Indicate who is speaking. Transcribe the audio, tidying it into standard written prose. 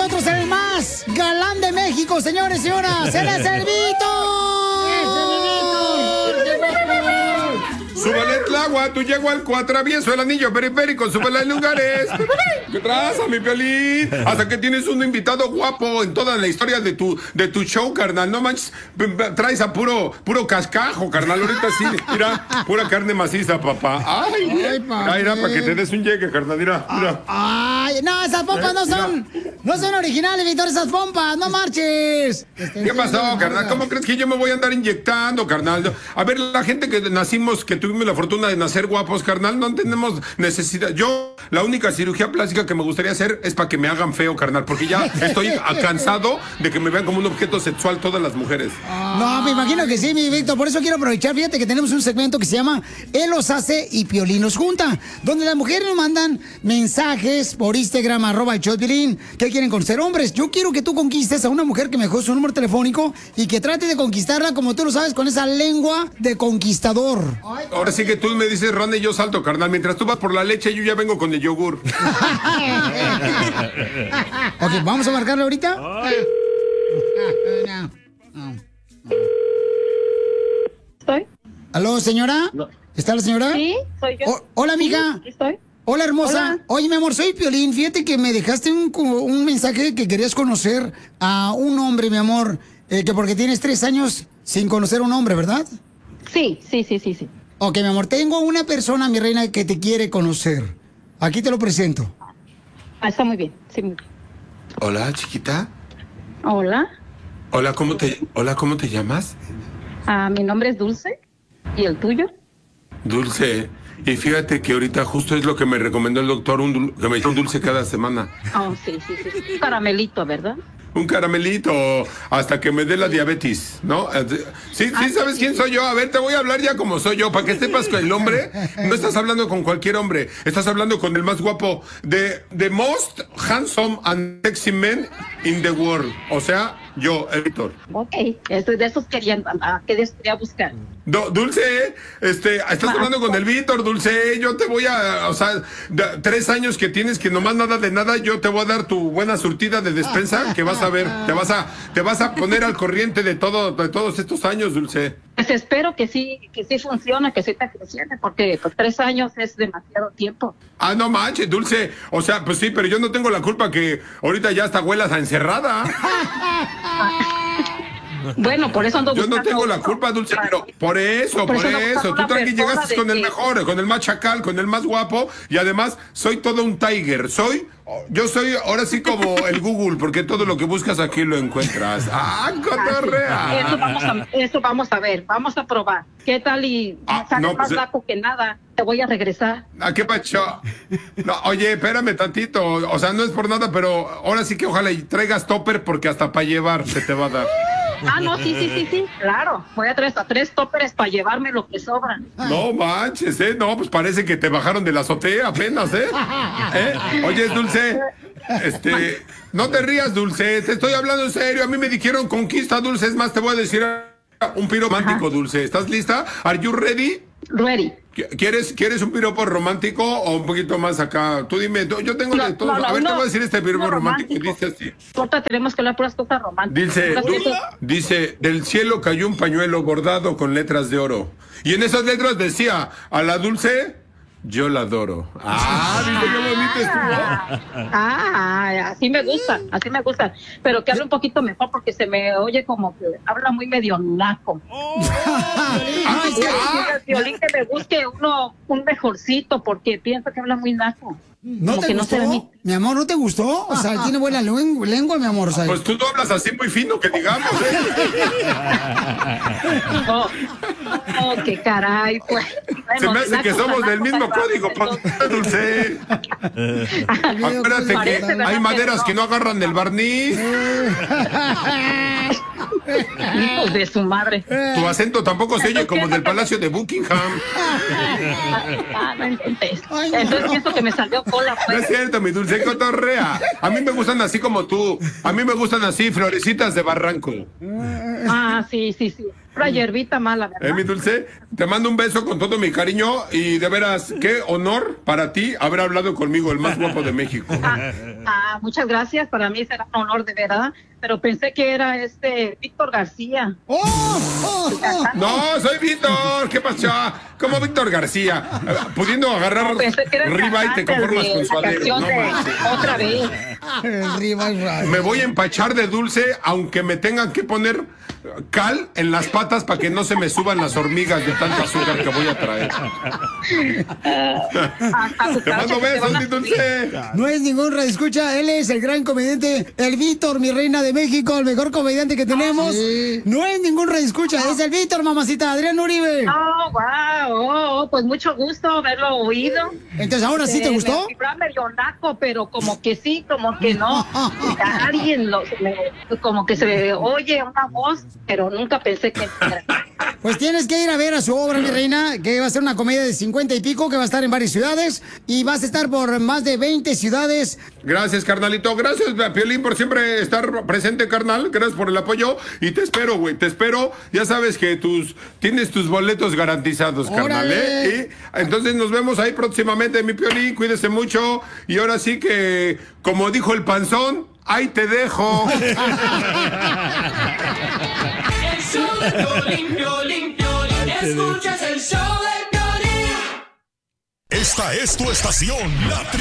Speaker 1: nosotros el más galán de México, señores y señoras. ¡Él es el Víctor!
Speaker 2: Súbele el agua, tú llego al atravieso el anillo periférico, súbele en lugares. ¿Qué traza, mi Piolín? Hasta que tienes un invitado guapo en toda la historia de tu show, carnal. No manches, traes a puro cascajo, carnal. Ahorita sí, mira, pura carne maciza, papá. Ay, mira, para que te des un llegue, carnal, mira.
Speaker 1: Ay, no, esas pompas no son originales, Víctor, esas pompas, no marches.
Speaker 2: ¿Qué pasó, carnal? ¿Cómo crees que yo me voy a andar inyectando, carnal? A ver, la gente que nacimos, que tuvimos la fortuna de nacer guapos, carnal, no tenemos necesidad. Yo, la única cirugía plástica que me gustaría hacer es para que me hagan feo, carnal, porque ya estoy cansado de que me vean como un objeto sexual todas las mujeres.
Speaker 1: No, me imagino que sí, mi Víctor, por eso quiero aprovechar, fíjate que tenemos un segmento que se llama Él los hace y Piolín los junta, donde las mujeres nos mandan mensajes por Instagram, @el_show_de_Piolín, que quieren conocer hombres. Yo quiero que tú conquistes a una mujer que me dejó su número telefónico y que trate de conquistarla, como tú lo sabes, con esa lengua de conquistador.
Speaker 2: Ahora sí que tú me dices, Ronda, y yo salto, carnal. Mientras tú vas por la leche, yo ya vengo con el yogur.
Speaker 1: Ok, ¿vamos a marcarle ahorita?
Speaker 3: ¿Estoy?
Speaker 1: ¿Aló, señora?
Speaker 3: No.
Speaker 1: ¿Está la señora?
Speaker 3: Sí, soy yo.
Speaker 1: Hola, amiga.
Speaker 3: Sí, estoy.
Speaker 1: Hola, hermosa.
Speaker 3: Hola.
Speaker 1: Oye, mi amor, soy Piolín. Fíjate que me dejaste un mensaje que querías conocer a un hombre, mi amor, que porque tienes 3 años sin conocer a un hombre, ¿verdad?
Speaker 3: Sí.
Speaker 1: Ok, mi amor, tengo una persona, mi reina, que te quiere conocer. Aquí te lo presento.
Speaker 3: Ah, está muy bien. Sí, muy bien.
Speaker 2: Hola, chiquita.
Speaker 3: Hola.
Speaker 2: Hola, ¿cómo te llamas?
Speaker 3: Mi nombre es Dulce. ¿Y el tuyo?
Speaker 2: Dulce. Y fíjate que ahorita justo es lo que me recomendó el doctor, que me eche un dulce cada semana.
Speaker 3: Oh, sí. Un caramelito, ¿verdad?
Speaker 2: Un caramelito hasta que me dé la diabetes, ¿no? Sí, ¿sabes quién soy yo? A ver, te voy a hablar ya como soy yo, para que sepas que el hombre, no estás hablando con cualquier hombre, estás hablando con el más guapo, the most handsome and sexy man in the world. O sea, yo, el Víctor.
Speaker 3: Ok, de esos quería buscar.
Speaker 2: Dulce, estás hablando con el Víctor, Dulce, yo te voy a, 3 años que tienes que nomás nada de nada, yo te voy a dar tu buena surtida de despensa, que vas a ver, te vas a poner al corriente de todos estos años, Dulce.
Speaker 3: Pues espero que sí funcione, que sí te funcione, porque pues 3 años es demasiado tiempo.
Speaker 2: Ah, no manches, Dulce, o sea, pues sí, pero yo no tengo la culpa que ahorita ya está huelas a encerrada.
Speaker 3: Bueno, por eso ando buscando.
Speaker 2: Yo no tengo la culpa, Dulce, pero por eso. Tú también llegaste con el mejor, con el más chacal, con el más guapo, y además soy todo un tiger. Yo soy ahora sí como el Google, porque todo lo que buscas aquí lo encuentras. ¡Ah, cotorrea!
Speaker 3: Eso vamos a ver, vamos a probar. ¿Qué tal y sale más guapo que nada? Te voy a regresar.
Speaker 2: ¿A qué pacho? No, oye, espérame tantito. O sea, no es por nada, pero ahora sí que ojalá y traigas topper, porque hasta para llevar se te va a dar.
Speaker 3: No, sí, claro. Voy a traer hasta 3 toppers para llevarme lo que sobra.
Speaker 2: No manches, no, pues parece que te bajaron de la azotea apenas, Oye, Dulce, no te rías, Dulce, te estoy hablando en serio. A mí me dijeron conquista, Dulce, es más, te voy a decir un piropo romántico, Dulce. ¿Estás lista? ¿Are you ready?
Speaker 3: Ready.
Speaker 2: ¿Quieres un piropo romántico o un poquito más acá? Tú dime, yo tengo de todo. A ver, te voy a decir este piropo romántico. Dice así.
Speaker 3: Tenemos que hablar puras cosas románticas.
Speaker 2: Dice, del cielo cayó un pañuelo bordado con letras de oro. Y en esas letras decía, a la Dulce, yo la adoro. ¿Viste qué bonito estuvo?
Speaker 3: Así me gusta. Pero que hable un poquito mejor porque se me oye como que habla muy medio naco. Violín, que me busque un mejorcito porque pienso que habla muy naco.
Speaker 1: ¿No te gustó? Mi amor, ¿no te gustó? O sea, tiene buena lengua, mi amor.
Speaker 2: Pues tú no hablas así muy fino, que digamos.
Speaker 3: Qué caray, pues. Bueno,
Speaker 2: se me hace que somos del mismo código, Dulce. Acuérdate que hay maderas que no agarran del barniz.
Speaker 3: Hijos de su madre.
Speaker 2: Tu acento tampoco se oye como del Palacio de Buckingham.
Speaker 3: No intentes. Entonces pienso que me salió cola. Pues.
Speaker 2: No es cierto, mi Dulce, cotorrea. A mí me gustan así como tú. A mí me gustan así, florecitas de barranco.
Speaker 3: Sí. Una hierbita mala, ¿verdad?
Speaker 2: Mi Dulce, te mando un beso con todo mi cariño y de veras, qué honor para ti haber hablado conmigo, el más guapo de México.
Speaker 3: Muchas gracias, para mí será un honor de verdad, pero pensé que era Víctor García.
Speaker 2: No, soy Víctor, ¿qué pasó? ¿Cómo Víctor García? Pudiendo agarrar riba y te conformas con su alegre.
Speaker 3: Otra vez.
Speaker 2: Me voy a empachar de dulce, aunque me tengan que poner cal en las patas para que no se me suban las hormigas de tanto azúcar que voy a traer. Te mando besos, mi Dulce.
Speaker 1: No es ningún radioescucha, él es el gran comediante, el Víctor, mi reina de México, el mejor comediante que tenemos. Sí. No es ningún radioescucha, es el Víctor, mamacita, Adrián Uribe.
Speaker 3: Wow, pues mucho gusto haberlo oído.
Speaker 1: Entonces, ¿ahora sí te gustó?
Speaker 3: Me medio naco, pero como que sí, como que no. Alguien como que se oye una voz, pero nunca pensé que...
Speaker 1: Pues tienes que ir a ver a su obra, mi reina, que va a ser una comedia de 50 y pico, que va a estar en varias ciudades, y vas a estar por más de 20 ciudades.
Speaker 2: Gracias, carnalito. Gracias, Piolín, por siempre estar presente, carnal. Gracias por el apoyo. Y te espero, güey, te espero. Ya sabes que tienes tus boletos garantizados, carnal, ¿eh? Y entonces nos vemos ahí próximamente, mi Piolín. Cuídese mucho. Y ahora sí que, como dijo el panzón, ahí te dejo.
Speaker 4: Escuchas el show de Piolín. Esta es tu estación, la